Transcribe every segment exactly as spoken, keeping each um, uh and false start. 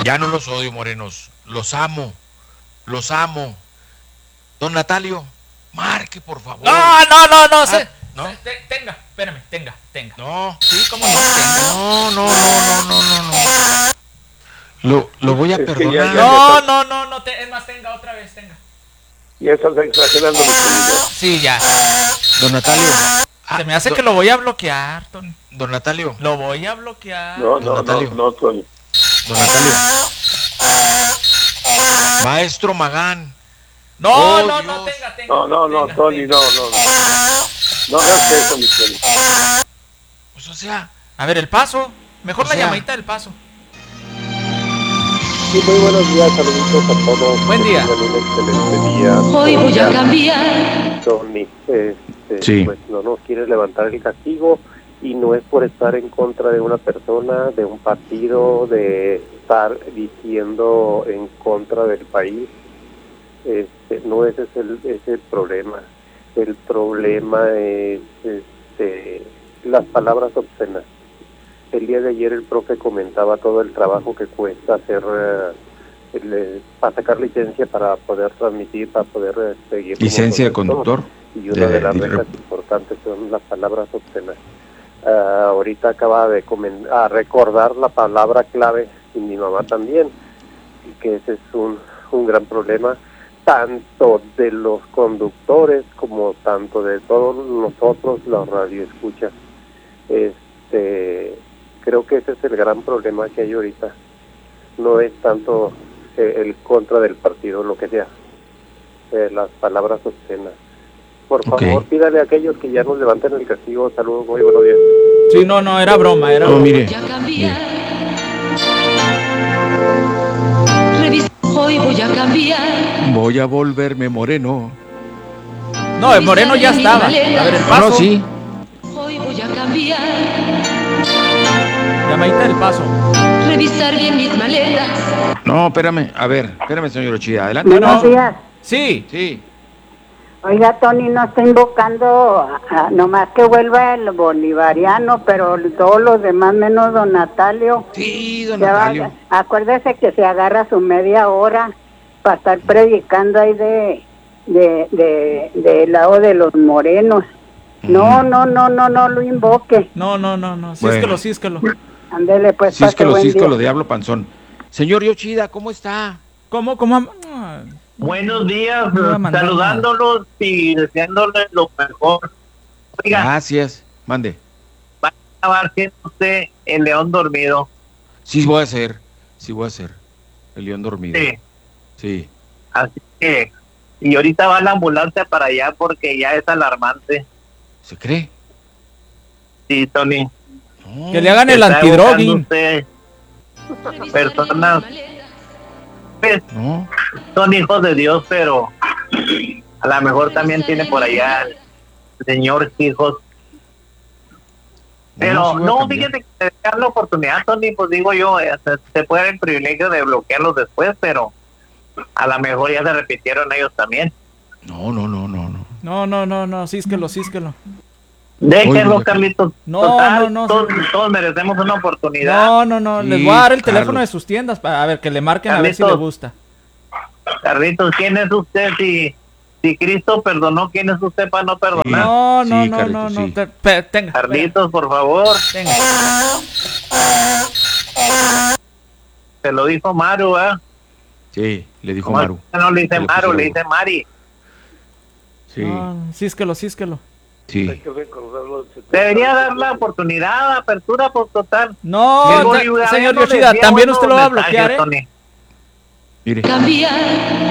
Ya no los odio, morenos. Los amo. Los amo. Don Natalio, marque, por favor. No, no, no, no. Ah, Se, ¿no? se, te, tenga, espérame, tenga, tenga. No. Sí, cómo no, tenga. No, no, no, no, no, no, no. Lo, lo voy a Es que perdonar. ya- ya- No, no, no, no, te, es más, tenga otra vez, tenga. Ya estás exagerando mucho, Miguel. Sí, ya. Don Natalio. Ah, Se me hace don, que lo voy a bloquear, Tony. Don Natalio. Lo voy a bloquear. No, Don no, no, Natalio. no, Tony. Don Natalio. Maestro Magán. No, Oh, no, no, Dios. tenga, tenga. No, no, no, tenga, Tony, tenga. no, no, no. No hagas eso, Miguel. Pues o sea, A ver, el paso. Mejor O la sea- llamadita del paso. Sí, muy buenos días, saluditos a todos. Buen Que día. tengan un excelente día. Hoy voy a cambiar. Tony, este, Sí. pues no nos quieres levantar el castigo y no es por estar en contra de una persona, de un partido, de estar diciendo en contra del país. Este, no ese es el, ese es el problema. El problema es este, las palabras obscenas. El día de ayer el profe comentaba todo el trabajo que cuesta hacer eh, el, eh, para sacar licencia para poder transmitir, para poder eh, seguir como licencia de conductor. y una de, de- las de- reglas importantes son las palabras obscenas. Ah, ahorita acaba de comen- ah, recordar la palabra clave, y mi mamá también, y que ese es un, un gran problema, tanto de los conductores como tanto de todos nosotros, los radioescuchas. Este, creo que ese es el gran problema que hay ahorita. No es tanto eh, el contra del partido, lo que sea, eh, las palabras obscenas. Por Ok. favor, pídale a aquellos que ya nos levanten el castigo. Saludos, muy buenos días. Sí, no, no, era broma, era No, broma. mire. Voy a cambiar. Revisa. Hoy voy a cambiar. Voy a volverme moreno. No, el moreno ya estaba. A ver, el No, paso. no, sí. Hoy voy a cambiar. Llamadita del paso. Revisar bien mis maletas. No, espérame. A ver, espérame, señor Ochida. Adelante. Buenos no. días. Sí. Sí. Oiga, Tony no está invocando, a- a- nomás que vuelva el bolivariano, pero todos los demás menos don Natalio. Sí, don Ya va- Natalio. acuérdese que se agarra su media hora para estar predicando ahí de, de, de, del lado de los morenos. No, Ujú. no, no, no, no lo invoque. No, no, no, no. Bueno. Císquelo, císquelo. Ándele, pues, pase Císquelo, buen císquelo, día. diablo panzón. Señor Yoshida, ¿cómo está? ¿Cómo, cómo? Ah, Buenos días, No iba a mandar saludándolos y deseándoles lo mejor. Oiga, Gracias. Mande. va a acabar siendo usted el león dormido. Sí voy a hacer. Sí voy a hacer. El león dormido. Sí, Sí. así que, y ahorita va la ambulancia para allá porque ya es alarmante. ¿Se cree? Sí, Tony. No. Que le hagan el Está buscando antidroguing. usted, Revisar Personas. bien mis maletas. pues, No. son hijos de Dios, pero a lo mejor también tiene por allá el señor hijos. Pero sí voy a no, cambiar. fíjate que te dan la oportunidad, Tony, pues digo yo, eh, se, se puede dar el privilegio de bloquearlos después, pero a lo mejor ya se repitieron ellos también. No, no, no, no, no. No, no, no, no. Císquelo, císquelo. Déjenlo, Oye, Carlitos. No, Total, no, no, Todos, señor. todos merecemos una oportunidad. No, no, no. Sí, Les voy a dar el teléfono Carlos. de sus tiendas para a ver que le marquen a ver si le Carlitos. gusta. Carlitos, ¿quién es usted? Si, si Cristo perdonó, ¿quién es usted para no perdonar? No, no, Sí, no, Carlitos, no, no. sí. Te- pe- tenga. Carlitos, por favor. Tenga. Se lo dijo Maru, ¿eh? Sí, le dijo Como Maru. no le dice Se le Maru, pusieron- le dice Mari. Sí, No, císquelo, císquelo. sí. Hay que recordarlo. Debería dar la oportunidad, apertura, por total. No, El ta- bolivariano señor le Yoshida, envía también buenos usted lo va a mensajes, bloquear, ¿eh? Tony. Mire. Cambiar.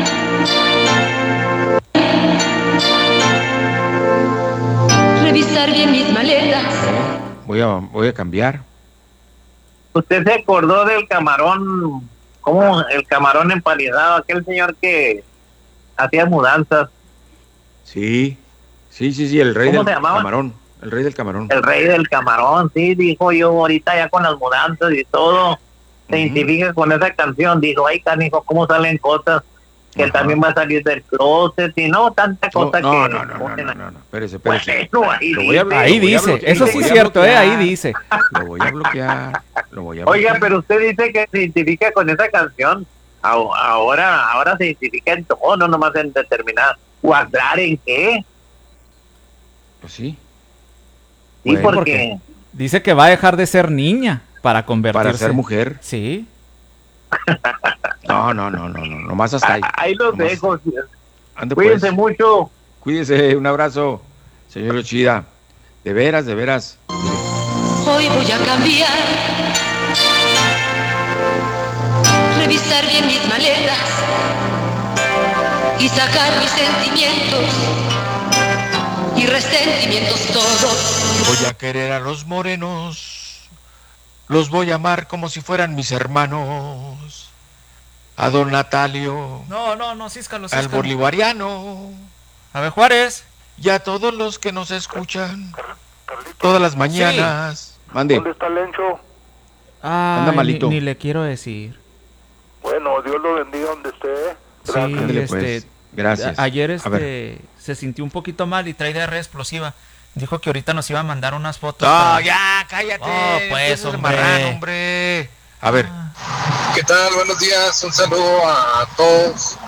Revisar bien mis maletas. Voy a, voy a cambiar. Usted se acordó del camarón, ¿cómo? El camarón empalizado, aquel señor que hacía mudanzas, Sí. Sí, sí, sí, el rey ¿Cómo del se llamaba? camarón. El rey del camarón. el rey del camarón, sí, dijo yo, ahorita ya con las mudanzas y todo, se Ujú. identifica con esa canción, dijo, ay, canijo, cómo salen cosas. que Ajá. también va a salir del closet y no, tanta No, cosa no, que no, no, no, ponen no, ahí. no, no, espérese, espérese. Bueno, ahí Lo voy a dice. blo- Ahí lo voy a dice, bloquear, eso lo sí voy es a cierto, ¿eh? Ahí bloquear, dice. Lo voy a bloquear, lo voy a bloquear. Oiga, pero usted dice que se identifica con esa canción. Au- Ahora, ahora se identifica en todo, no nomás en determinada. ¿Guardar en qué? Pues sí, Sí, Bueno, porque... Dice que va a dejar de ser niña para convertirse. para ser mujer. Sí. No, no, no, no, no, nomás hasta ahí. Ah, ahí los Nomás dejo. hasta ahí. Ande Cuídense pues, mucho. cuídese, un abrazo, señor Yoshida. De veras, de veras. Hoy voy a cambiar, revisar bien mis maletas y sacar mis sentimientos y resentimientos todos. Voy a querer a los morenos, los voy a amar como si fueran mis hermanos. A don Natalio, No, no, no, císcalo, al císcalo. bolivariano A ver, Juárez. y a todos los que nos escuchan todas las mañanas. Mande. ¿Dónde está Lencho? Ay, Anda malito. Ni, ni le quiero decir. Bueno, Dios lo bendiga donde esté. Sí, Gracias. Ándele, este, pues. Gracias. a- ayer A ver. este se sintió un poquito mal y trae diarrea explosiva. Dijo que ahorita nos iba a mandar unas fotos. No, para- ya, cállate. Oh, pues, Ese es el hombre. marrano, hombre. A ver, ¿Qué tal? Buenos días, un saludo a todos.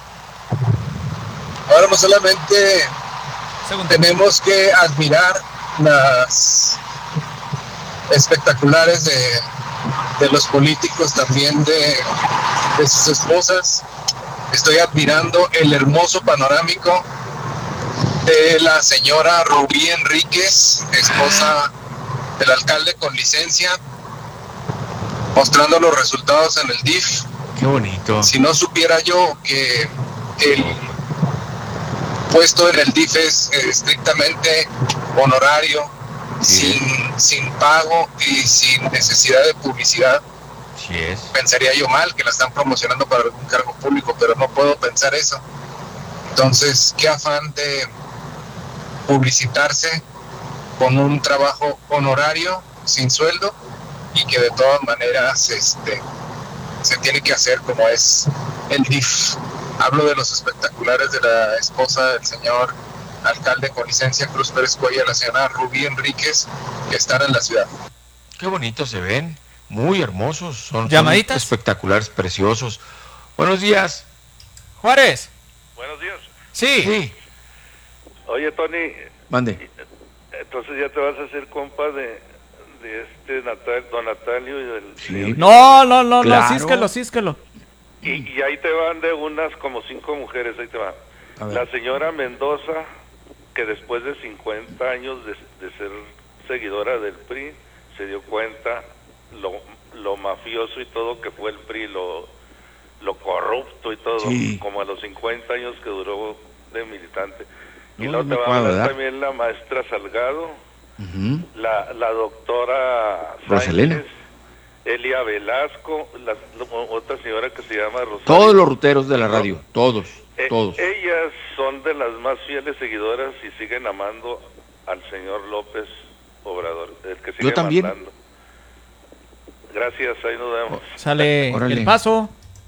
Ahora no solamente Segundo. tenemos que admirar las espectaculares de, de los políticos, también de, de sus esposas. Estoy admirando el hermoso panorámico de la señora Rubí Enríquez, esposa del alcalde con licencia, mostrando los resultados en el D I F. qué bonito. Si no supiera yo que el puesto en el D I F es eh, estrictamente honorario, Sí. sin, sin pago y sin necesidad de publicidad, Sí es. pensaría yo mal que la están promocionando para algún cargo público, pero no puedo pensar eso. Entonces, qué afán de publicitarse con un trabajo honorario, sin sueldo, y que de todas maneras este, se tiene que hacer como es el D I F. Hablo de los espectaculares de la esposa del señor alcalde con licencia Cruz Pérez Cuellar, la señora Rubí Enríquez, que están en la ciudad. Qué bonitos se ven. Muy hermosos. Son, son ¿Llamaditas? espectaculares, preciosos. Buenos días. Juárez. Buenos días. Sí. Sí. Oye, Tony, Mande. entonces ya te vas a hacer compa de, de este Natal, don Natalio y del... Sí. No, no, no, Claro. no, císquelo, císquelo. Y, y ahí te van de unas como cinco mujeres, ahí te va. A ver. La señora Mendoza, que después de cincuenta años de, de ser seguidora del P R I, se dio cuenta lo, lo mafioso y todo que fue el P R I, lo, lo corrupto y todo, Sí. como a los cincuenta años que duró de militante. Y No, luego no te me va a acuerdo, hablar ¿verdad? también la maestra Salgado, Ujú. la, la doctora Roselena. Sánchez, Elia Velasco, la, la- otra señora que se llama Rosario. Todos los ruteros de la radio. Todos. Eh, Todos. ellas son de las más fieles seguidoras y siguen amando al señor López Obrador, el que sigue Yo también. mandando. Gracias, ahí nos vemos. Sale Órale. el paso.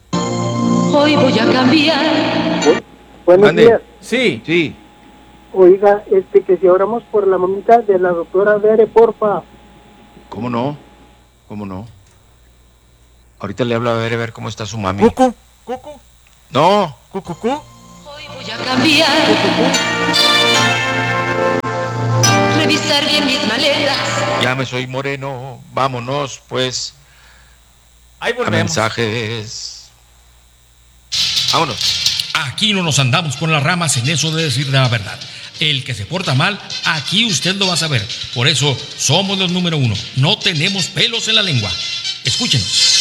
Hoy voy a cambiar. Buenos Mande. días. Sí. Sí. Oiga, este, que si oramos por la mamita de la doctora Bere, porfa. ¿Cómo no? ¿Cómo no? Ahorita le hablo a ver, a ver cómo está su mami. Cucu. Cucu. No. Cucucú. Hoy voy a cambiar. Revisar bien mis maletas. Ya me soy moreno. Vámonos, pues, Ahí a volvemos. mensajes. Vámonos. Aquí no nos andamos con las ramas en eso de decir la verdad. El que se porta mal, aquí usted lo va a saber. Por eso somos los número uno. No tenemos pelos en la lengua. Escúchenos.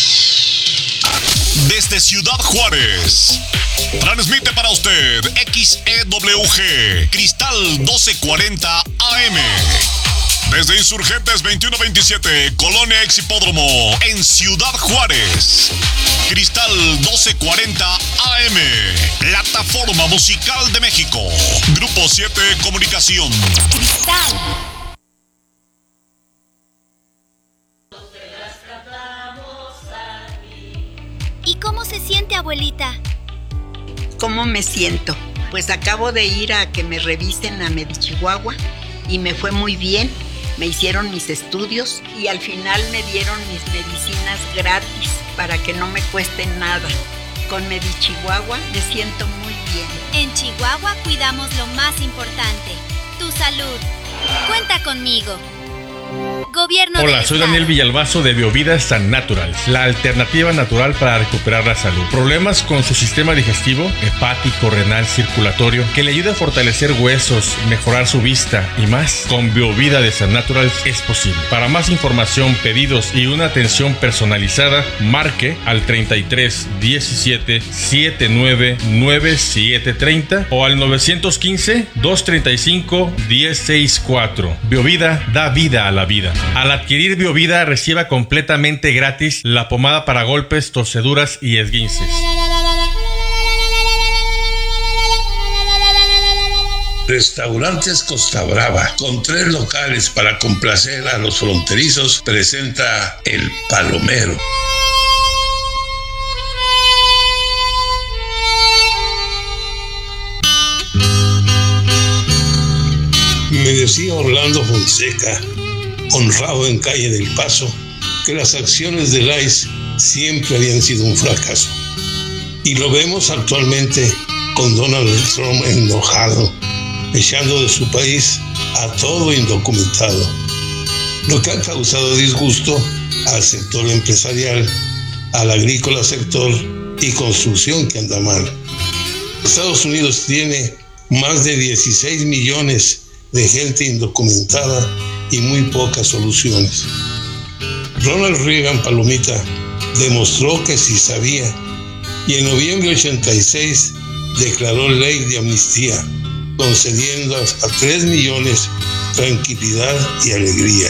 Desde Ciudad Juárez, transmite para usted X E W G, Cristal doce cuarenta A M. Desde Insurgentes veintiuno veintisiete, Colonia Ex Hipódromo, en Ciudad Juárez. Cristal doce cuarenta A M, plataforma musical de México. Grupo siete Comunicación. Cristal. ¿Y cómo se siente, abuelita? ¿cómo me siento? Pues acabo de ir a que me revisen a Medichihuahua y me fue muy bien. Me hicieron mis estudios y al final me dieron mis medicinas gratis para que no me cueste nada. Con Medichihuahua me siento muy bien. En Chihuahua cuidamos lo más importante, tu salud. Cuenta conmigo. Gobierno Hola, del soy Estado. Daniel Villalbazo de Biovida San Natural, la alternativa natural para recuperar la salud. Problemas con su sistema digestivo, hepático, renal, circulatorio, que le ayude a fortalecer huesos, mejorar su vista y más. Con Biovida de San Natural es posible. Para más información, pedidos y una atención personalizada, marque al treinta y tres diecisiete setenta y nueve noventa y siete treinta o al nueve uno cinco dos tres cinco uno cero seis cuatro. Biovida da vida a la vida. Al adquirir Biovida, reciba completamente gratis la pomada para golpes, torceduras y esguinces. Restaurantes Costa Brava, con tres locales para complacer a los fronterizos, presenta El Palomero. Me decía Orlando Fonseca, honrado en Calle del Paso, que las acciones del I C E siempre habían sido un fracaso. Y lo vemos actualmente con Donald Trump enojado, echando de su país a todo indocumentado, lo que ha causado disgusto al sector empresarial, al agrícola sector y construcción que anda mal. Estados Unidos tiene más de dieciséis millones de gente indocumentada y muy pocas soluciones. Ronald Reagan, Palomita, demostró que sí sabía y en noviembre de ochenta y seis declaró ley de amnistía, concediendo hasta tres millones tranquilidad y alegría.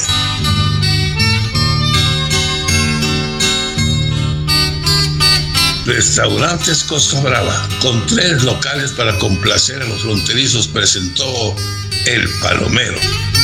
Restaurantes Costa Brava, con tres locales para complacer a los fronterizos, presentó El Palomero.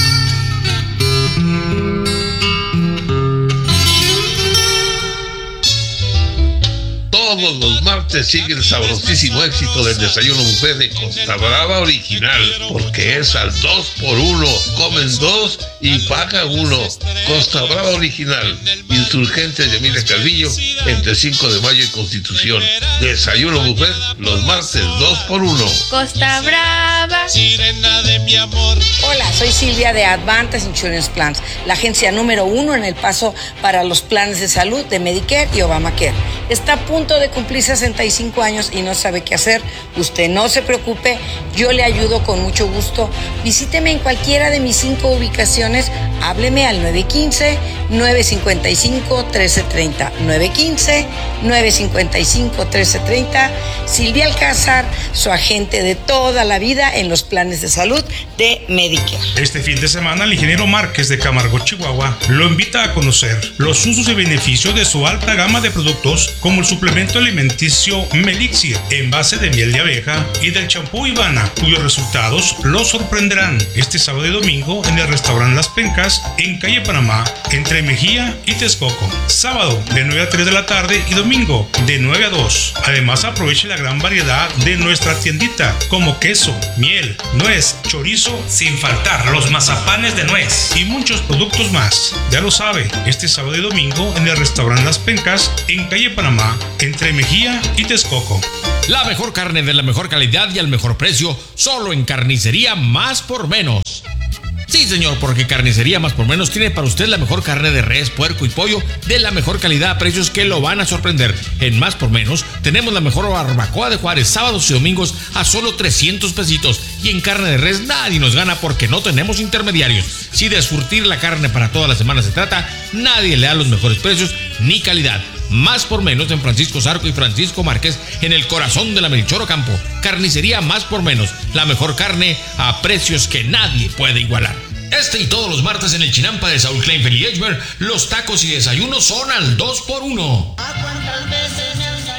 Todos los martes sigue el sabrosísimo éxito del desayuno buffet de Costa Brava Original, porque es al dos por uno, comen dos y pagan uno. Costa Brava Original, Insurgentes de Emilia Calvillo, entre cinco de mayo y Constitución. Desayuno buffet los martes dos por uno. Costa Brava, sirena de mi amor. Hola, soy Silvia de Advantage Insurance Plans, la agencia número uno en El Paso para los planes de salud de Medicare y Obamacare. Está a punto de cumplir sesenta y cinco años y no sabe qué hacer. Usted no se preocupe, yo le ayudo con mucho gusto. Visíteme en cualquiera de mis cinco ubicaciones. Hábleme al nueve uno cinco, nueve cinco cinco, uno tres tres cero. nueve uno cinco, nueve cinco cinco, uno tres tres cero. Silvia Alcázar, su agente de toda la vida en los planes de salud de Medicare. Este fin de semana, el ingeniero Márquez de Camargo, Chihuahua, lo invita a conocer los usos y beneficios de su alta gama de productos, como el suplemento alimenticio Melixir en base de miel de abeja y del champú Ivana, cuyos resultados lo sorprenderán este sábado y domingo en el restaurante Las Pencas en calle Panamá, entre Mejía y Texcoco. Sábado de nueve a tres de la tarde y domingo de nueve a dos. Además, aproveche la gran variedad de nuestra tiendita, como queso, miel, nuez, chorizo, sin faltar los mazapanes de nuez y muchos productos más. Ya lo sabe, este sábado y domingo en el restaurante Las Pencas en calle Panamá, entre Mejía y Texcoco. La mejor carne de la mejor calidad y al mejor precio, solo en Carnicería Más por Menos. Sí, señor, porque Carnicería Más por Menos tiene para usted la mejor carne de res, puerco y pollo de la mejor calidad a precios que lo van a sorprender. En Más por Menos tenemos la mejor barbacoa de Juárez, sábados y domingos a solo trescientos pesitos. Y en carne de res nadie nos gana porque no tenemos intermediarios. Si de surtir la carne para toda la semana se trata, nadie le da los mejores precios ni calidad. Más por Menos en Francisco Zarco y Francisco Márquez, en el corazón de la Melchor Ocampo. Carnicería Más por Menos, la mejor carne a precios que nadie puede igualar. Este y todos los martes en el Chinampa de Saúl Kleinfeld y Edgeberg, los tacos y desayunos son al dos por uno.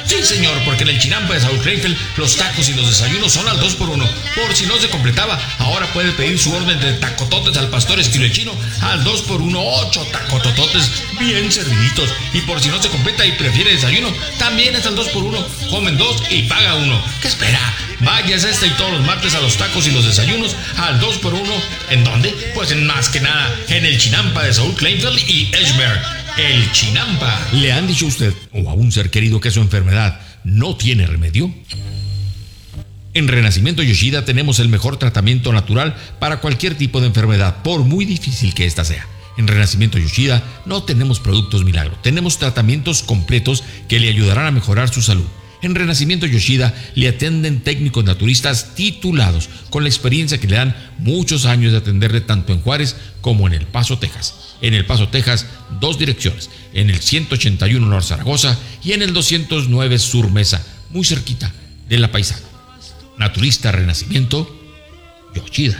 Sí, señor, porque en el Chinampa de Saúl Kleinfeld los tacos y los desayunos son al dos por uno. Por si no se completaba, ahora puede pedir su orden de tacototes al pastor estilo chino al dos por uno, ocho tacotototes bien serviditos. Y por si no se completa y prefiere desayuno, también es al dos por uno. Comen dos y paga uno. ¿Qué espera? Vayas este y todos los martes a los tacos y los desayunos al dos por uno. ¿En dónde? Pues en más que nada, en el Chinampa de Saúl Kleinfeld y Edgemere. El Chinampa. ¿Le han dicho a usted o a un ser querido que su enfermedad no tiene remedio? En Renacimiento Yoshida tenemos el mejor tratamiento natural para cualquier tipo de enfermedad, por muy difícil que ésta sea. En Renacimiento Yoshida no tenemos productos milagro, tenemos tratamientos completos que le ayudarán a mejorar su salud. En Renacimiento Yoshida le atienden técnicos naturistas titulados, con la experiencia que le dan muchos años de atenderle tanto en Juárez como en El Paso, Texas. En El Paso, Texas, dos direcciones, en el ciento ochenta y uno Norte Zaragoza y en el doscientos nueve Sur Mesa, muy cerquita de La Paisana. Naturista Renacimiento Yoshida.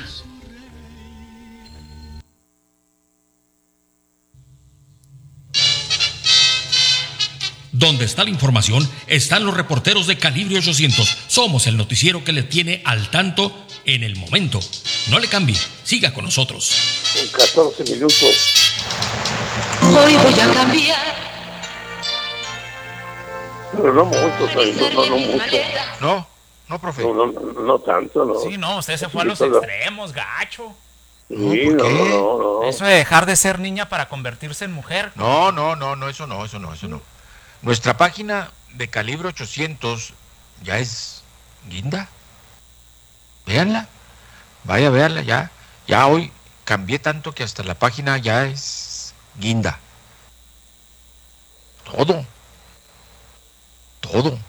Donde está la información, están los reporteros de Calibre ochocientos. Somos el noticiero que le tiene al tanto en el momento. No le cambie, siga con nosotros. En catorce minutos. Hoy voy a cambiar. Pero no mucho, no, no, no mucho. No, no, profe. No, no, no, no tanto, no. Sí, no, usted se fue a los extremos, gacho. Sí, no, no, no, no. Eso de dejar de ser niña para convertirse en mujer. No, no, no, no, eso no, eso no, eso no. Nuestra página de Calibre ochocientos ya es guinda. Véanla. Vaya, véanla ya. Ya hoy cambié tanto que hasta la página ya es guinda. Todo. Todo.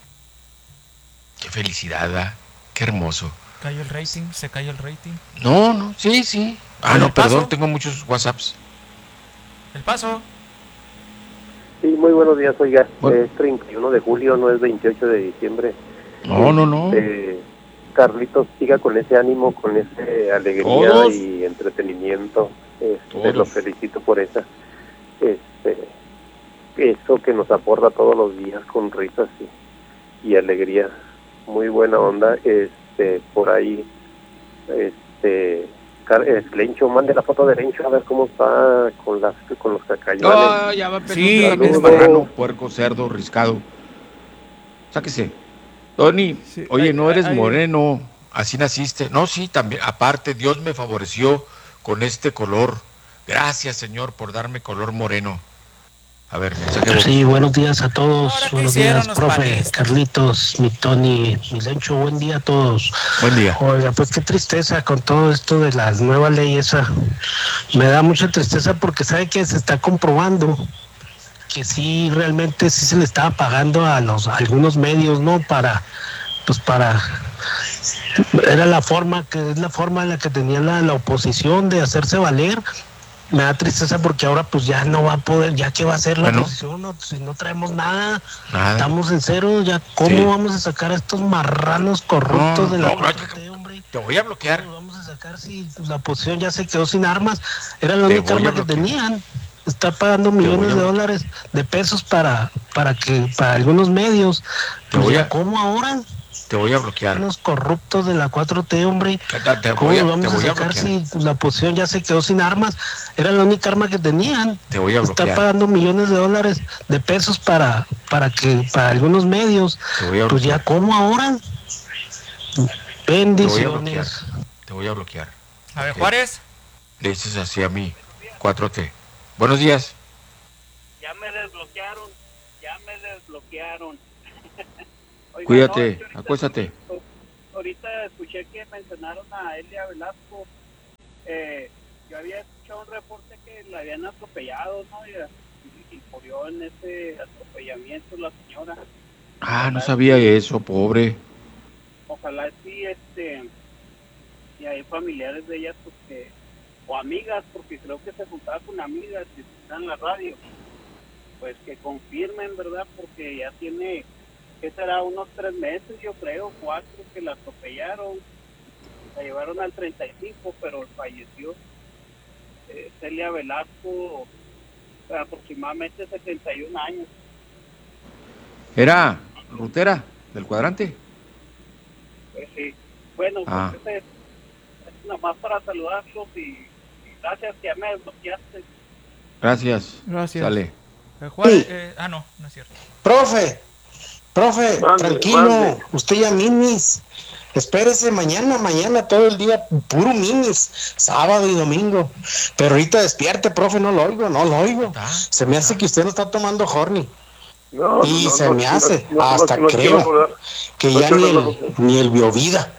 Qué felicidad, ¿verdad? Qué hermoso. ¿Cayó el rating? ¿Se cayó el rating? No, no, sí, sí. Ah, no, perdón, tengo muchos WhatsApps. ¿El Paso? Sí, muy buenos días, oiga. Bueno. Es treinta y uno de julio, no es veintiocho de diciembre. No, no, no. Eh, Carlitos, siga con ese ánimo, con esa alegría ¿Todos? Y entretenimiento. Este, lo felicito por esa. Este, eso que nos aporta todos los días con risas y, y alegría. Muy buena onda. Este, por ahí, este... Lencho, mande la foto de Lencho a ver cómo está con las con los cacayones. No, ya va a pedir sí, marrano, puerco, cerdo, riscado. Sáquese. Tony, sí, oye, ay, no eres ay, moreno, así naciste. No, sí, también, aparte, Dios me favoreció con este color. Gracias, Señor, por darme color moreno. A ver, sí, buenos días a todos, buenos días, profe, panistas. Carlitos, mi Tony, mi Lencho, buen día a todos. Buen día. Oiga, pues qué tristeza con todo esto de la nueva ley esa, me da mucha tristeza porque sabe que se está comprobando que sí, realmente sí se le estaba pagando a los a algunos medios, ¿no? Para, pues para, era la forma, que es la forma en la que tenía la, la oposición de hacerse valer. Me da tristeza porque ahora pues ya no va a poder, ya que va a hacer la bueno, oposición, no, si no traemos nada, nada, estamos en cero, ya cómo sí. vamos a sacar a estos marranos corruptos no, de la no, cuatro T, hombre. Te voy a bloquear. ¿Cómo vamos a sacar si pues, la oposición ya se quedó sin armas? Era la única arma que tenían. Está pagando millones de dólares de pesos para para que para algunos medios. Pues ya, a... ¿cómo ahora? Te voy a bloquear. Los corruptos de la cuatro T, hombre. Te, te ¿Cómo a, vamos a sacar a si pues, la oposición ya se quedó sin armas? Era la única arma que tenían. Te voy a bloquear. Está pagando millones de dólares de pesos para para que para algunos medios. Te voy a pues ya, ¿cómo ahora? Bendiciones. Te voy a bloquear. Te voy a, bloquear. A ver, Juárez. Le dices así a mí. cuatro T. Buenos días. Ya me desbloquearon. Ya me desbloquearon. Oiga, cuídate, no, acuéstate. Ahorita escuché que mencionaron a Elia Velasco. Eh, yo había escuchado un reporte que la habían atropellado, ¿no? Y, y murió en ese atropellamiento la señora. Ah, ojalá no sabía sí, eso, pobre. Ojalá sí, este, y hay familiares de ella, pues que, o amigas, porque creo que se juntaba con amigas que están en la radio, pues que confirmen, ¿verdad? Porque ya tiene... que será unos tres meses, yo creo, cuatro, que la atropellaron, la llevaron al treinta y cinco, pero falleció. Eh, Celia Velasco, aproximadamente setenta y un años. Era, rutera del cuadrante. Pues sí. Bueno, Ah. pues es, es nada más para saludarlos y, y gracias que ya me desbloqueaste. Gracias. Gracias. Sale. Eh, Juárez, eh, ah, no, no es cierto. Profe, profe, Mande, tranquilo, mande. usted ya minis. Espérese mañana, mañana todo el día, puro minis, sábado y domingo. Pero ahorita despierte, profe, no lo oigo, no lo oigo. Se me hace que usted no está tomando horny. No, y no, se no, me no, hace, no, no, hasta no, no quiero creo hablar. que No ya quiero ni el, hablar. ni el biovida.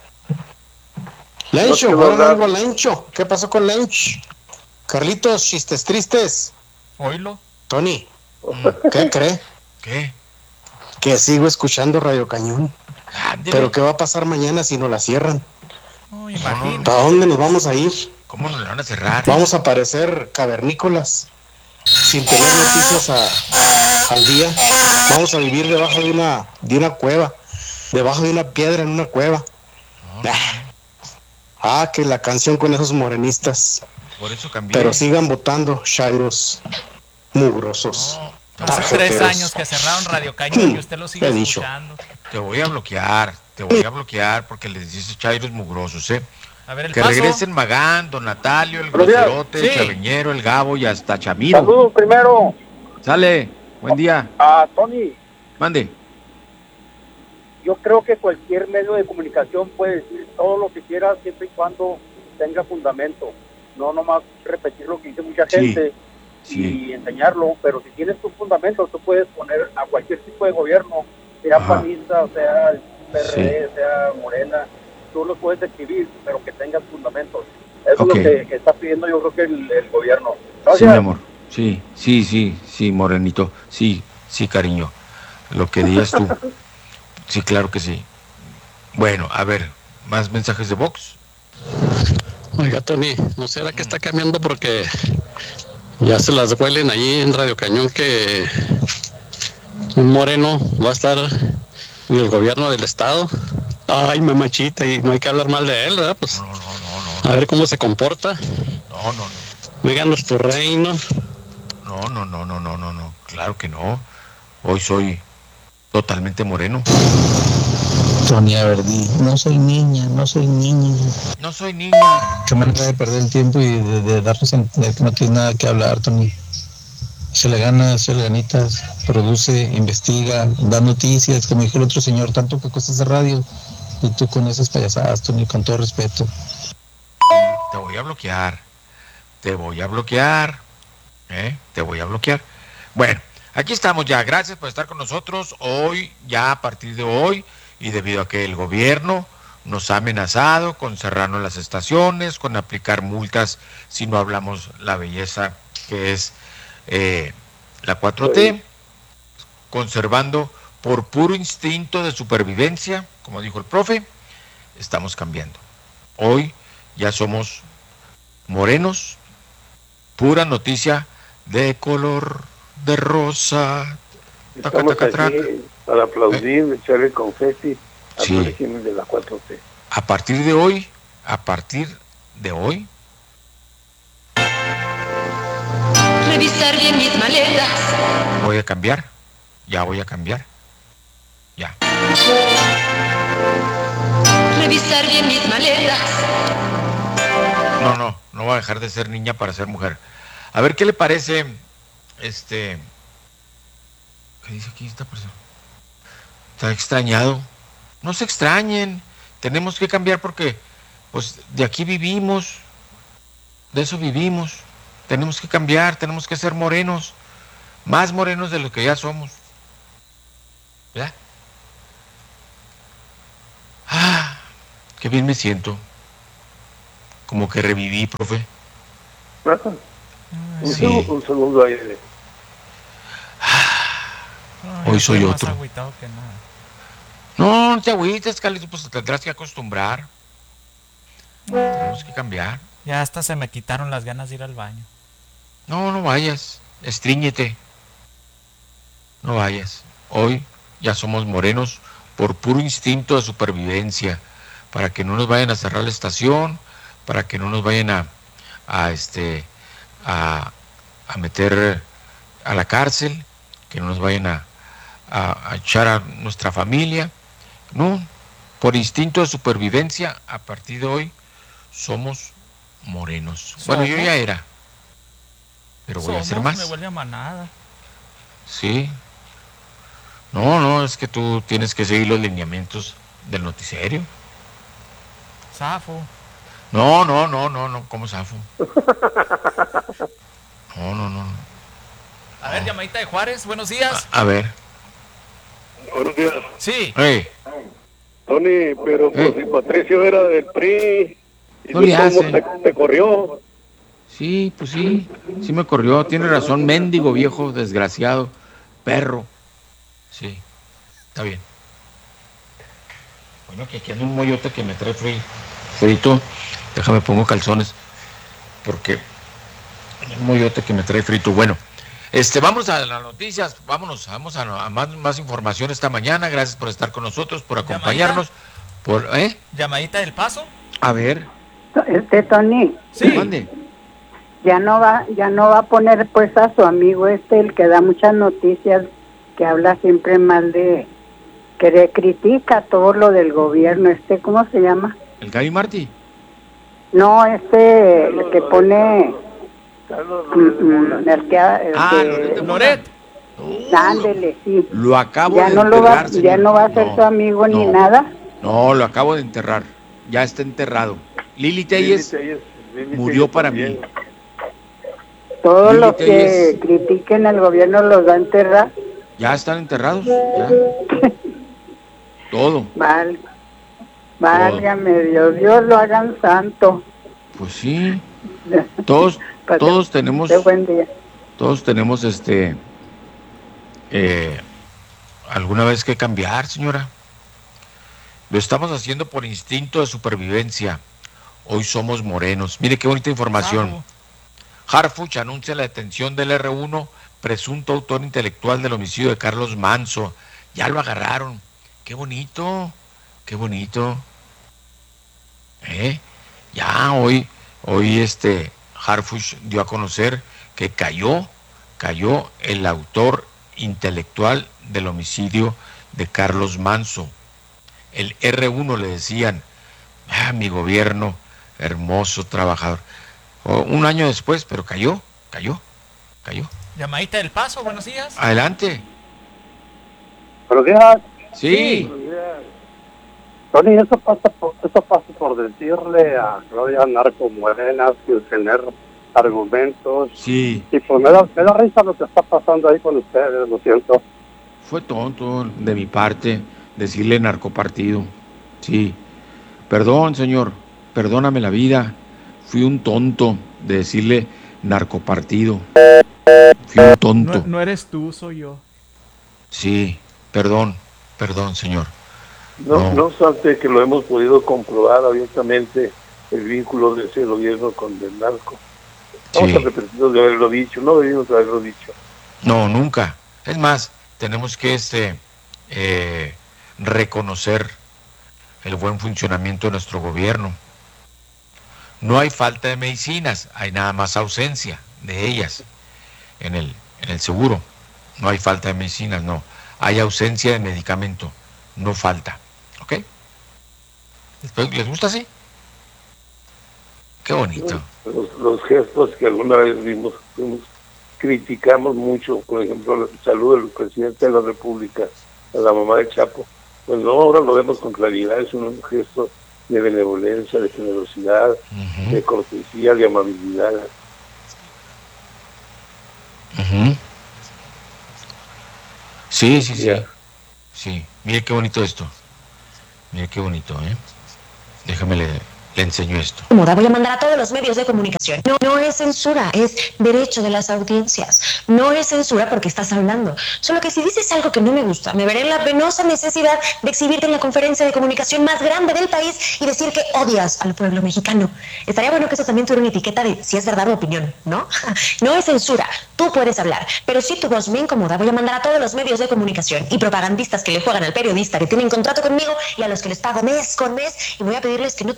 No Lencho, quiero ahora hablar. algo a Lencho. ¿Qué pasó con Lench? Carlitos, chistes tristes. Oílo. Tony, ¿qué cree? ¿Qué? Que sigo escuchando Radio Cañón. Ándele. Pero ¿qué va a pasar mañana si nos la cierran? No, imagínate. ¿Para dónde nos vamos a ir? ¿Cómo nos la van a cerrar? Vamos a parecer cavernícolas, sin tener noticias a- al día. Vamos a vivir debajo de una, de una cueva, debajo de una piedra en una cueva. Ah, ah, que la canción con esos morenistas. Por eso cambié. Pero sigan votando, chairos mugrosos. Hace tres años que cerraron Radio Cañón y usted lo sigue He dicho. escuchando. Te voy a bloquear, te voy a bloquear porque les dices chairos mugrosos, ¿eh? A ver, el Que paso. regresen Magán, Don Natalio, el Buenos días. groserote, el Sí. chaveñero, el Gabo y hasta Chamiro. Saludos primero Sale, buen día. Ah, Tony, Mande. yo creo que cualquier medio de comunicación puede decir todo lo que quiera siempre y cuando tenga fundamento. No nomás repetir lo que dice mucha Sí, gente sí. y enseñarlo, pero si tienes tu fundamento, tú puedes poner a cualquier tipo de gobierno, sea Ajá. panista, sea el P R D, Sí. sea Morena, tú lo puedes escribir, pero que tengas fundamentos. Eso Ok. es lo que, que está pidiendo yo creo que el, el gobierno. Sí, Gracias. mi amor. Sí, sí, sí, sí, morenito. Sí, sí, cariño. Lo que digas tú. Sí, claro que sí. Bueno, a ver, más mensajes de Vox. Oiga, Tony, ¿no será que está cambiando porque ya se las huelen allí en Radio Cañón que un moreno va a estar en el gobierno del estado? Ay, mamachita, y no hay que hablar mal de él, ¿verdad? Pues a ver cómo se comporta. No, no, Oiga, nuestro reino. no, no, no, no, no, no, no. Claro que no. Hoy soy totalmente moreno. Sonia Verdi, no soy niña, no soy niña. No soy niña. Qué manera de perder el tiempo y de, de darnos a entender que no tiene nada que hablar, Tony. Se le gana, se le ganitas, produce, investiga, da noticias, como dijo el otro señor, tanto que cuesta hacer radio. Y tú con esas payasadas, Tony, con todo respeto. Te voy a bloquear. Te voy a bloquear. ¿Eh? Te voy a bloquear. Bueno, aquí estamos ya. Gracias por estar con nosotros. Hoy, ya a partir de hoy, y debido a que el gobierno nos ha amenazado con cerrarnos las estaciones, con aplicar multas si no hablamos la belleza que es eh, la cuatro T, conservando por puro instinto de supervivencia, como dijo el profe, estamos cambiando. Hoy ya somos morenos, pura noticia de color de rosa. Taca, Estamos taca, traca. aquí para aplaudir, echarle confeti al Sí. régimen de la cuatro T. A partir de hoy, a partir de hoy, Revisar bien mis maletas. voy a cambiar. Ya voy a cambiar. Ya. Revisar bien mis maletas. No, no, no voy a dejar de ser niña para ser mujer. A ver qué le parece, este, ¿qué dice aquí esta persona? Está extrañado. No se extrañen. Tenemos que cambiar porque, pues, de aquí vivimos. De eso vivimos. Tenemos que cambiar, tenemos que ser morenos. Más morenos de lo que ya somos. ¿Ya? Ah, qué bien me siento. Como que reviví, profe. Ajá. Un, Sí. segundo, un segundo aire. Hoy soy Estoy otro. Más agüitado que nada. No, no te agüites, Carlitos, pues te tendrás que acostumbrar. Tenemos que cambiar. Ya hasta se me quitaron las ganas de ir al baño. No, no vayas. Estríñete. No vayas. Hoy ya somos morenos por puro instinto de supervivencia. Para que no nos vayan a cerrar la estación. Para que no nos vayan a, a este, a, a meter a la cárcel. Que no nos vayan a, a, a echar a nuestra familia. No, por instinto de supervivencia, a partir de hoy somos morenos. ¿Somos? Bueno, yo ya era, pero voy a hacer más. Me huele a manada. Sí. No, no, es que tú tienes que seguir los lineamientos del noticiero. Zafo. No, no, no, no, no, ¿cómo zafo? No, no, no. A ver, llamadita de Juárez, buenos días. A, a ver. Buenos días. Sí. Hey. Tony, pero pues si Patricio era del P R I, ¿y No tú le cómo hace. te, te corrió? Sí, pues sí, sí me corrió, tiene razón, mendigo viejo, desgraciado, perro. Sí, está bien. Bueno, que aquí anda un moyote que me trae fri- frito. Déjame pongo calzones, porque un moyote que me trae frito. Bueno, este, vamos a las noticias, vámonos, vamos a, a más, más información esta mañana. Gracias por estar con nosotros, por acompañarnos. Por, ¿eh? Llamadita del Paso. A ver. Este Tony. Sí. Mande. Ya no va, ya no va a poner pues a su amigo este, el que da muchas noticias, que habla siempre mal de, que le critica todo lo del gobierno, este, ¿cómo se llama? ¿El Gaby Martí? No, este, el que pone, mm, mm, el que, el Ah, que- Loret de Mola. Ándele, sí. Lo acabo Ya de no lo va, enterrar, señor. ya no va a ser No, su amigo ni no. nada. No, lo acabo de enterrar. Ya está enterrado. Lili Telles murió para mí. Todos Lili los que Telles. critiquen al gobierno los va a enterrar. Ya están enterrados. Ya. Todo. Val, válgame Dios, Dios lo hagan santo. Pues sí. Todos, todos tenemos. Qué buen día. Todos tenemos este. Eh, alguna vez que cambiar, señora. Lo estamos haciendo por instinto de supervivencia. Hoy somos morenos. Mire qué bonita información. Harfuch anuncia la detención del erre uno, presunto autor intelectual del homicidio de Carlos Manso. Ya lo agarraron. Qué bonito, qué bonito. ¿Eh? Ya hoy, hoy este Harfuch dio a conocer que cayó, cayó el autor intelectual del homicidio de Carlos Manso. El erre uno le decían, ah, mi gobierno, hermoso trabajador. O un año después, pero cayó, cayó, cayó. Llamadita del Paso, buenos días. Adelante. Buenos días. Sí. Buenos días. Tony, eso pasa por, eso pasa por decirle a Claudia Narco Morena sin tener argumentos. Sí. Y pues me da, me da risa lo que está pasando ahí con ustedes, lo siento. Fue tonto de mi parte decirle narcopartido. Sí. Perdón, señor. Perdóname la vida. Fui un tonto de decirle narcopartido. Fui un tonto. No, no eres tú, soy yo. Sí. Perdón. Perdón, señor. No, No. no obstante que lo hemos podido comprobar abiertamente el vínculo de ese gobierno con el narco. Estamos Sí. arrepentidos de haberlo dicho, no debimos haberlo dicho. No, nunca. Es más, tenemos que este eh, reconocer el buen funcionamiento de nuestro gobierno. No hay falta de medicinas, hay nada más ausencia de ellas en el, en el seguro. No hay falta de medicinas, no. Hay ausencia de medicamento, no falta. ¿Ok? ¿Les gusta así? Qué bonito. Los, los gestos que alguna vez vimos, vimos, criticamos mucho, por ejemplo, el saludo del presidente de la República a la mamá de Chapo. Pues no, ahora lo vemos con claridad, es un gesto de benevolencia, de generosidad, uh-huh. de cortesía, de amabilidad. Uh-huh. Sí, sí, sí. Yeah. Sí, mire qué bonito esto. Mire qué bonito, ¿eh? Déjame le, le enseño esto. Voy a mandar a todos los medios de comunicación. No, no es censura, es derecho de las audiencias. No es censura porque estás hablando. Solo que si dices algo que no me gusta, me veré en la penosa necesidad de exhibirte en la conferencia de comunicación más grande del país y decir que odias al pueblo mexicano. Estaría bueno que eso también tuviera una etiqueta de si es verdad o opinión, ¿no? No es censura, tú puedes hablar, pero si tu voz me incomoda, voy a mandar a todos los medios de comunicación y propagandistas que le juegan al periodista que tienen contrato conmigo y a los que les pago mes con mes y voy a pedirles que no te suelten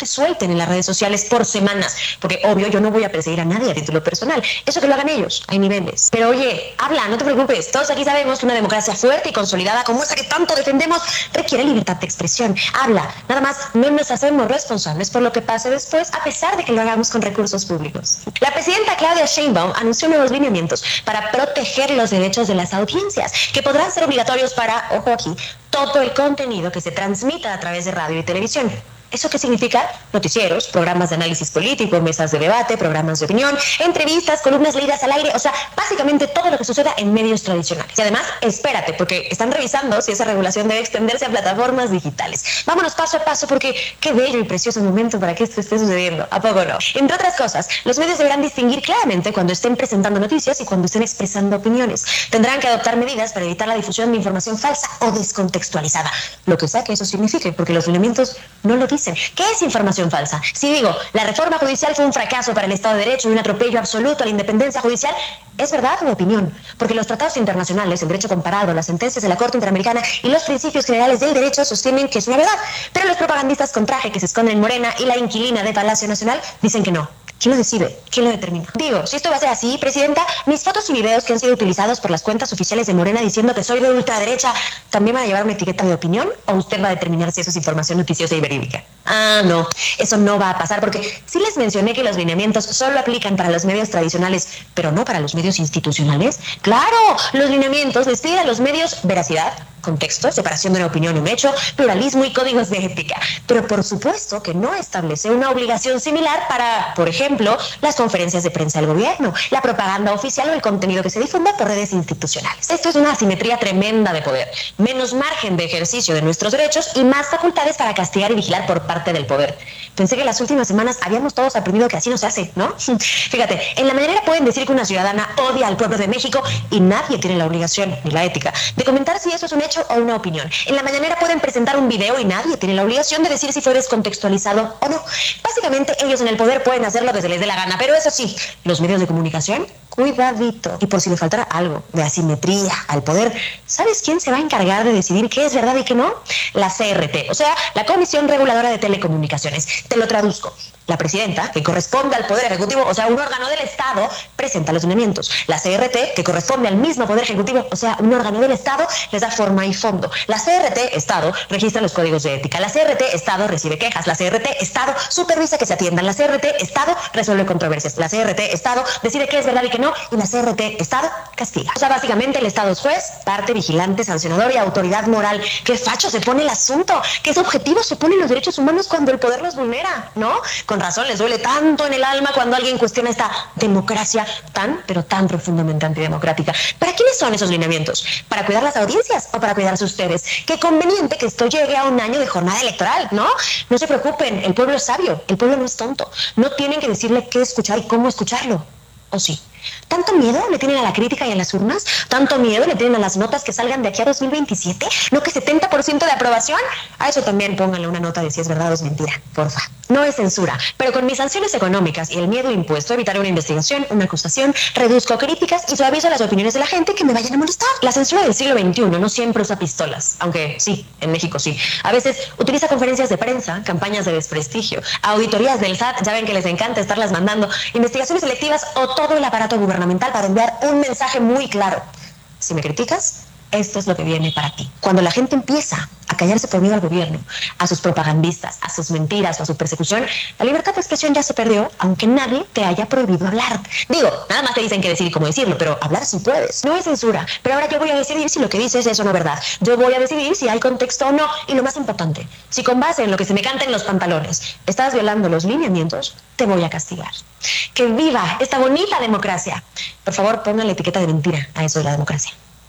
posten en las redes sociales por semanas, porque obvio yo no voy a perseguir a nadie a título personal, eso que lo hagan ellos, hay niveles. Pero oye, habla, no te preocupes, todos aquí sabemos que una democracia fuerte y consolidada como esa que tanto defendemos requiere libertad de expresión. Habla, nada más no nos hacemos responsables por lo que pase después, a pesar de que lo hagamos con recursos públicos. La presidenta Claudia Sheinbaum anunció nuevos lineamientos para proteger los derechos de las audiencias, que podrán ser obligatorios para, ojo aquí, todo el contenido que se transmita a través de radio y televisión. ¿Eso qué significa? Noticieros, programas de análisis político, mesas de debate, programas de opinión, entrevistas, columnas leídas al aire, o sea, básicamente todo lo que suceda en medios tradicionales. Y además, espérate, porque están revisando si esa regulación debe extenderse a plataformas digitales. Vámonos paso a paso, porque qué bello y precioso momento para que esto esté sucediendo, ¿a poco no? Entre otras cosas, los medios deberán distinguir claramente cuando estén presentando noticias y cuando estén expresando opiniones. Tendrán que adoptar medidas para evitar la difusión de información falsa o descontextualizada, lo que sea que eso signifique, porque los lineamientos no lo dicen. ¿Qué es información falsa? Si digo, la reforma judicial fue un fracaso para el Estado de Derecho y un atropello absoluto a la independencia judicial, ¿es verdad o opinión? Porque los tratados internacionales, el derecho comparado, las sentencias de la Corte Interamericana y los principios generales del derecho sostienen que es una verdad. Pero los propagandistas con traje que se esconden en Morena y la inquilina de Palacio Nacional dicen que no. ¿Quién lo decide? ¿Quién lo determina? Digo, si esto va a ser así, presidenta, mis fotos y videos que han sido utilizados por las cuentas oficiales de Morena diciendo que soy de ultraderecha, ¿también van a llevar una etiqueta de opinión? ¿O usted va a determinar si eso es información noticiosa y verídica? Ah, no, eso no va a pasar, porque sí les mencioné que los lineamientos solo aplican para los medios tradicionales, pero no para los medios institucionales. ¡Claro! Los lineamientos les piden a los medios veracidad, contexto, separación de una opinión y un hecho, pluralismo y códigos de ética. Pero por supuesto que no establece una obligación similar para, por ejemplo, las conferencias de prensa del gobierno, la propaganda oficial o el contenido que se difunda por redes institucionales. Esto es una asimetría tremenda de poder, menos margen de ejercicio de nuestros derechos y más facultades para castigar y vigilar por parte del poder. Pensé que en las últimas semanas habíamos todos aprendido que así no se hace, ¿no? Fíjate, en la mañanera pueden decir que una ciudadana odia al pueblo de México y nadie tiene la obligación, ni la ética, de comentar si eso es un hecho o una opinión. En la mañanera pueden presentar un video y nadie tiene la obligación de decir si fue descontextualizado o no. Básicamente ellos en el poder pueden hacerlo desde les dé la gana, pero eso sí, los medios de comunicación, cuidadito. Y por si le faltara algo de asimetría al poder, ¿sabes quién se va a encargar de decidir qué es verdad y qué no? La C R T, o sea, la Comisión Reguladora de Telecomunicaciones. Te lo traduzco. La presidenta, que corresponde al Poder Ejecutivo, o sea, un órgano del Estado, presenta los lineamientos. La C R T, que corresponde al mismo Poder Ejecutivo, o sea, un órgano del Estado, les da forma y fondo. La C R T, Estado, registra los códigos de ética. La C R T, Estado, recibe quejas. La C R T, Estado, supervisa que se atiendan. La C R T, Estado, resuelve controversias. La C R T, Estado, decide qué es verdad y qué no. Y la C R T, Estado, castiga. O sea, básicamente el Estado es juez, parte, vigilante, sancionador y autoridad moral. ¿Qué facho se pone el asunto? ¿Qué objetivo se ponen los derechos humanos cuando el poder los vulnera? ¿No? Con razón les duele tanto en el alma cuando alguien cuestiona esta democracia tan, pero tan profundamente antidemocrática. ¿Para quiénes son esos lineamientos? ¿Para cuidar las audiencias o para cuidarse ustedes? Qué conveniente que esto llegue a un año de jornada electoral, ¿no? No se preocupen, el pueblo es sabio, el pueblo no es tonto. No tienen que decirle qué escuchar y cómo escucharlo. ¿O sí? ¿Tanto miedo le tienen a la crítica y a las urnas? ¿Tanto miedo le tienen a las notas que salgan de aquí a dos mil veintisiete? ¿No que setenta por ciento de aprobación? A eso también pónganle una nota de si es verdad o es mentira, porfa. No es censura, pero con mis sanciones económicas y el miedo impuesto evitaré una investigación, una acusación, reduzco críticas y suavizo las opiniones de la gente que me vayan a molestar. La censura del siglo veintiuno no siempre usa pistolas, aunque sí, en México sí. A veces utiliza conferencias de prensa, campañas de desprestigio, auditorías del S A T, ya ven que les encanta estarlas mandando, investigaciones selectivas o todo el aparato gubernamental para enviar un mensaje muy claro. Si me criticas, esto es lo que viene para ti. Cuando la gente empieza a callarse por miedo al gobierno, a sus propagandistas, a sus mentiras o a su persecución, la libertad de expresión ya se perdió, aunque nadie te haya prohibido hablar. Digo, nada más te dicen que decir y cómo decirlo, pero hablar sí puedes. No es censura, pero ahora yo voy a decidir si lo que dices es o no verdad. Yo voy a decidir si hay contexto o no, y lo más importante, si con base en lo que se me canta en los pantalones estás violando los lineamientos, te voy a castigar. ¡Que viva esta bonita democracia! Por favor, pongan la etiqueta de mentira a eso de la democracia.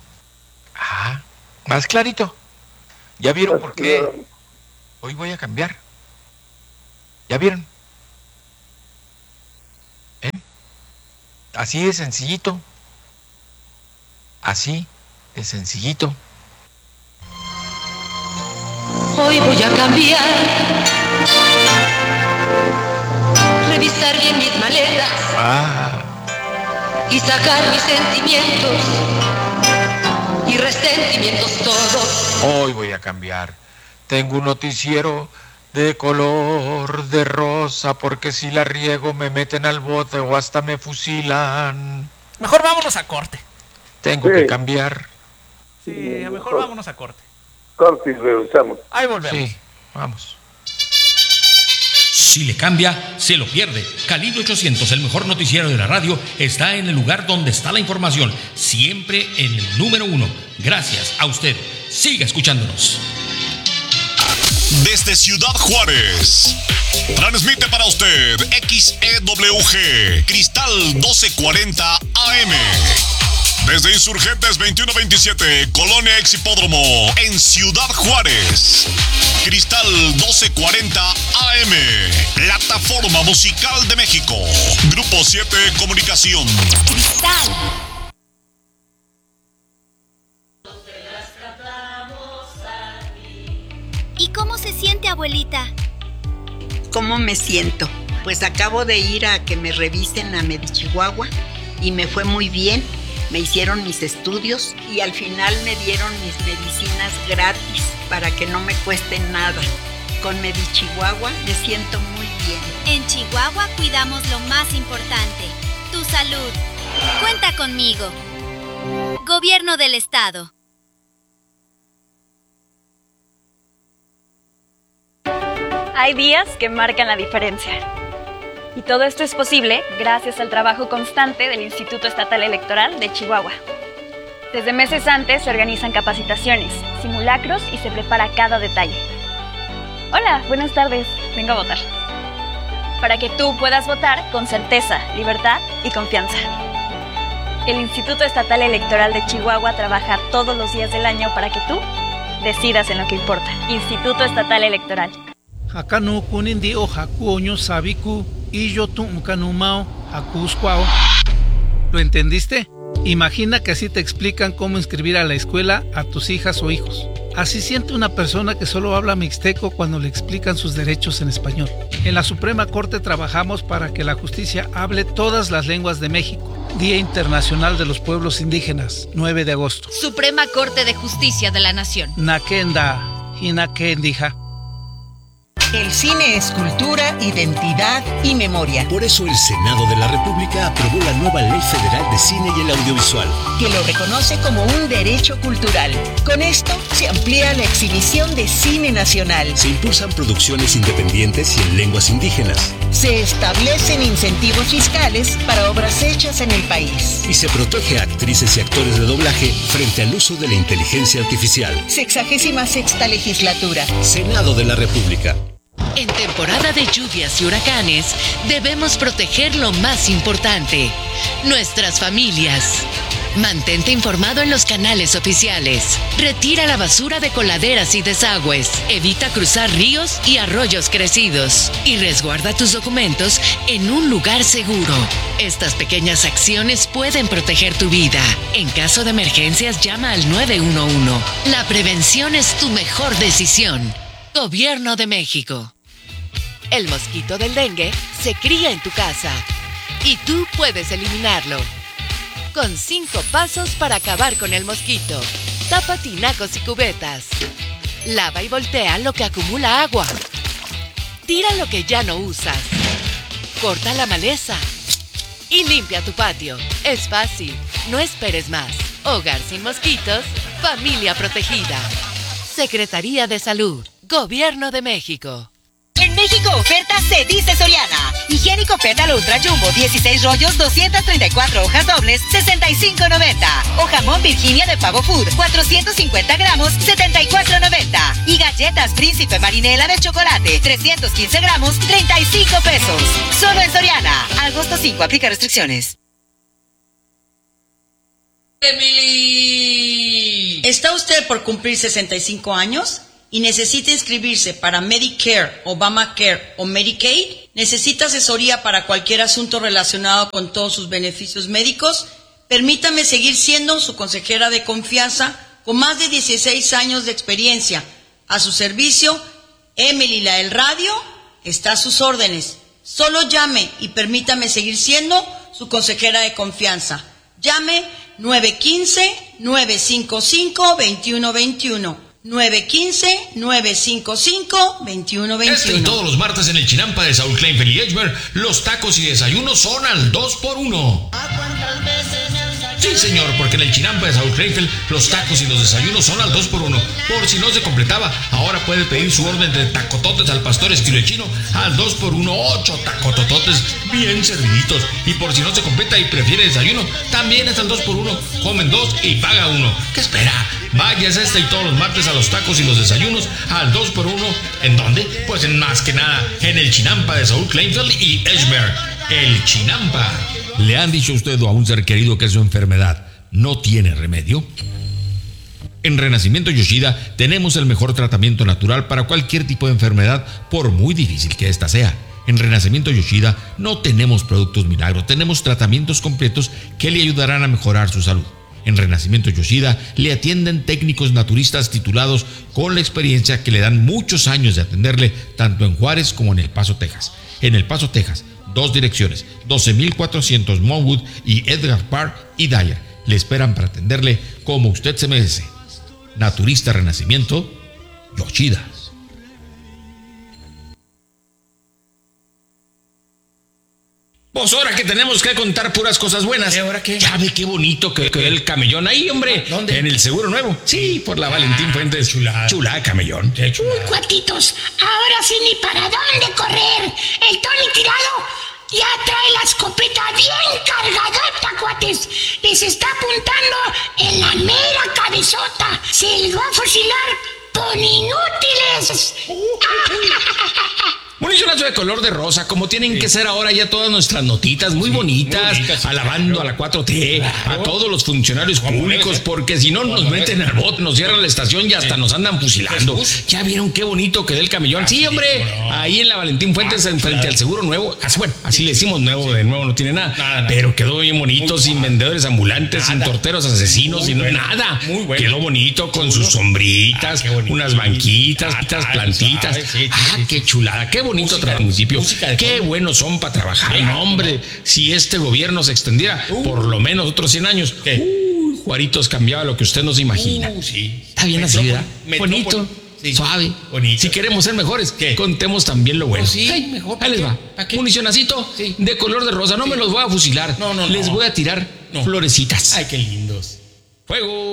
Ah, más clarito. ¿Ya vieron por qué hoy voy a cambiar? ¿Ya vieron? ¿Eh? Así de sencillito. Así de sencillito. Hoy voy a cambiar. Revisar bien mis maletas. Ah. Y sacar mis sentimientos. Y resentimientos todos. Hoy voy a cambiar. Tengo un noticiero de color de rosa, porque si la riego me meten al bote o hasta me fusilan. Mejor vámonos a corte. Tengo sí. que cambiar. Sí, mejor, mejor vámonos a corte. Corte y regresamos. Ahí volvemos. Sí, vamos. Si le cambia, se lo pierde. Calibre ochocientos, el mejor noticiero de la radio, está en el lugar donde está la información, siempre en el número uno. Gracias a usted. Siga escuchándonos. Desde Ciudad Juárez, transmite para usted X E W G, Cristal doce cuarenta A M. Desde Insurgentes veintiuno veintisiete, Colonia Ex Hipódromo, en Ciudad Juárez. Cristal doce cuarenta A M, plataforma musical de México. Grupo siete Comunicación. Cristal. ¿Y cómo se siente, abuelita? ¿Cómo me siento? Pues acabo de ir a que me revisen a Medichihuahua y me fue muy bien. Me hicieron mis estudios y al final me dieron mis medicinas gratis para que no me cueste nada. Con Medichihuahua me siento muy bien. En Chihuahua cuidamos lo más importante, tu salud. Cuenta conmigo. Gobierno del Estado. Hay días que marcan la diferencia. Y todo esto es posible gracias al trabajo constante del Instituto Estatal Electoral de Chihuahua. Desde meses antes se organizan capacitaciones, simulacros y se prepara cada detalle. Hola, buenas tardes, vengo a votar. Para que tú puedas votar con certeza, libertad y confianza. El Instituto Estatal Electoral de Chihuahua trabaja todos los días del año para que tú decidas en lo que importa. Instituto Estatal Electoral. Acá no kunindi o jacuoño sabiku y yo tu canumao jacuscuao. ¿Lo entendiste? Imagina que así te explican cómo inscribir a la escuela a tus hijas o hijos. Así siente una persona que solo habla mixteco cuando le explican sus derechos en español. En la Suprema Corte trabajamos para que la justicia hable todas las lenguas de México. Día Internacional de los Pueblos Indígenas, nueve de agosto. Suprema Corte de Justicia de la Nación. Nakenda, Hinakendija. El cine es cultura, identidad y memoria. Por eso el Senado de la República aprobó la nueva Ley Federal de Cine y el Audiovisual, que lo reconoce como un derecho cultural. Con esto se amplía la exhibición de cine nacional. Se impulsan producciones independientes y en lenguas indígenas. Se establecen incentivos fiscales para obras hechas en el país. Y se protege a actrices y actores de doblaje frente al uso de la inteligencia artificial. Sexagésima sexta legislatura. Senado de la República. En temporada de lluvias y huracanes, debemos proteger lo más importante, nuestras familias. Mantente informado en los canales oficiales. Retira la basura de coladeras y desagües. Evita cruzar ríos y arroyos crecidos. Y resguarda tus documentos en un lugar seguro. Estas pequeñas acciones pueden proteger tu vida. En caso de emergencias, llama al nueve uno uno. La prevención es tu mejor decisión. Gobierno de México. El mosquito del dengue se cría en tu casa y tú puedes eliminarlo. Con cinco pasos para acabar con el mosquito. Tapa tinacos y cubetas. Lava y voltea lo que acumula agua. Tira lo que ya no usas. Corta la maleza. Y limpia tu patio. Es fácil. No esperes más. Hogar sin mosquitos. Familia protegida. Secretaría de Salud. Gobierno de México. En México oferta se dice Soriana. Higiénico Pétalo Ultra Jumbo, dieciséis rollos, doscientas treinta y cuatro hojas dobles, sesenta y cinco noventa. O jamón Virginia de Pavo Food, cuatrocientos cincuenta gramos, setenta y cuatro noventa. Y galletas Príncipe Marinela de chocolate, trescientos quince gramos, treinta y cinco pesos. Solo en Soriana. Agosto cinco, aplica restricciones. Emily. ¿Está usted por cumplir sesenta y cinco años? Y necesita inscribirse para Medicare, Obamacare o Medicaid, necesita asesoría para cualquier asunto relacionado con todos sus beneficios médicos, permítame seguir siendo su consejera de confianza con más de dieciséis años de experiencia. A su servicio, Emily la del radio está a sus órdenes. Solo llame y permítame seguir siendo su consejera de confianza. Llame nueve uno cinco, nueve cinco cinco, dos uno dos uno. nueve uno cinco, nueve cinco cinco, dos uno dos uno. Este y todos los martes en el Chinampa de Saúl Kleinfeld y Edgemer, los tacos y desayunos son al dos por uno. Sí, señor, porque en el Chinampa de Saúl Kleinfeld, los tacos y los desayunos son al dos por uno. Por si no se completaba, ahora puede pedir su orden de tacototes al pastor estilo chino al dos por uno, ocho tacotototes bien serviditos. Y por si no se completa y prefiere desayuno, también es al dos por uno. Comen dos y paga uno. ¿Qué espera? Vayas este y todos los martes a los tacos y los desayunos al dos por uno. ¿En dónde? Pues en más que nada, en el Chinampa de Saúl Kleinfeld y Edgemer. El Chinampa. ¿Le han dicho a usted o a un ser querido que su enfermedad no tiene remedio? En Renacimiento Yoshida tenemos el mejor tratamiento natural para cualquier tipo de enfermedad, por muy difícil que ésta sea. En Renacimiento Yoshida no tenemos productos milagro, tenemos tratamientos completos que le ayudarán a mejorar su salud. En Renacimiento Yoshida le atienden técnicos naturistas titulados con la experiencia que le dan muchos años de atenderle tanto en Juárez como en El Paso, Texas. En El Paso, Texas, dos direcciones, doce mil cuatrocientos Monwood y Edgar Park y Dyer. Le esperan para atenderle como usted se merece. Naturista Renacimiento Yoshida. Pues ahora que tenemos que contar puras cosas buenas. ¿Y ahora qué? Ya ve qué bonito que quedó el camellón ahí, hombre. ¿Dónde? En el Seguro Nuevo. Sí, por la Valentín Fuentes. Chulada. Chulada camellón. Uy, cuatitos, ahora sí ni para dónde correr. El Tony Tirado ya trae la escopeta bien cargadota, cuates. Les está apuntando en la mera cabezota. Se les va a fusilar por inútiles. Municionazo de color de rosa, como tienen sí. que ser ahora ya todas nuestras notitas, muy sí, bonitas, muy bonitas, alabando claro. a la cuatro T, claro. a todos los funcionarios públicos, porque si no nos meten al bote, nos cierran la estación y hasta sí. nos andan fusilando. Jesús. ¿Ya vieron qué bonito quedó el camellón? Ah, sí, hombre, no. ahí en la Valentín Fuentes, ah, enfrente claro. al Seguro Nuevo. Así, bueno, así sí. le decimos nuevo, sí. de nuevo no tiene nada, nada, nada. Pero quedó bien bonito, muy sin bueno. vendedores ambulantes, nada. sin torteros asesinos, muy sin bueno. nada. Muy bueno. Quedó bonito con sus sombritas, ah, unas banquitas, ah, plantitas. Sabes, sí, ah, sí, qué chulada, qué bonito música, trae el municipio. Qué buenos son para trabajar. No, hombre, si este gobierno se extendiera uh, por lo menos otros cien años, ¿qué? Uy, Juaritos cambiaba lo que usted no se imagina. Uh, sí. Está bien así, ¿verdad? Bonito, sí. suave. Bonito. Si queremos ser mejores, ¿qué? Contemos también lo bueno. Pues sí, Ay, mejor. Ahí les va. Municionacito sí. de color de rosa. No sí. me los voy a fusilar. No, no, Les no. voy a tirar no. florecitas. Ay, qué lindos. Fuego.